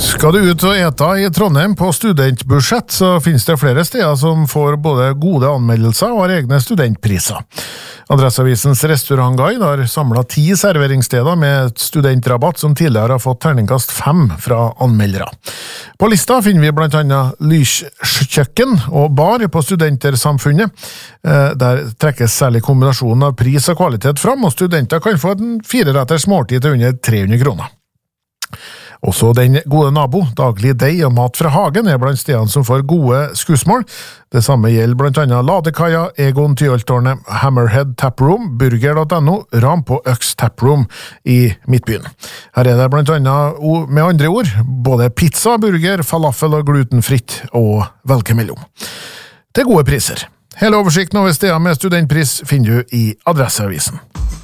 Skal du ut og ete i Trondheim på studentbudsjett, så finnes det flere steder som får både gode anmeldelser og har egne studentpriser. Adresseavisens restaurantguide har samlet 10 serveringssteder med studentrabatt som tidligere har fått terningkast 5 fra anmeldere. På lista finner vi blant annet lyskjøkken og bar på Studentersamfunnet. Der trekkes særlig kombinasjonen av pris og kvalitet fram, og studenter kan få en 4-retters måltid til under 300 kroner. Også Den gode nabo, daglig deig og mat fra hagen er blant stedene som får gode skussmål. Det samme gjelder blant annet Ladekaia, Egon Tyholttårnet, Hammerhead Taproom, Burger.no, Ram på Øks Taproom i Midtbyen. Her er det blant annet, med andre ord, både pizza, burger, falafel og glutenfritt og velge mellom. Til gode priser. Hele oversikten over steder med studentpris finner du i Adresseavisen.